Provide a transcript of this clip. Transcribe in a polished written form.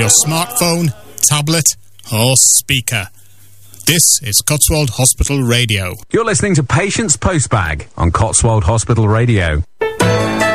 your smartphone, tablet, or speaker. This is Cotswold Hospital Radio. You're listening to Patients Postbag on Cotswold Hospital Radio.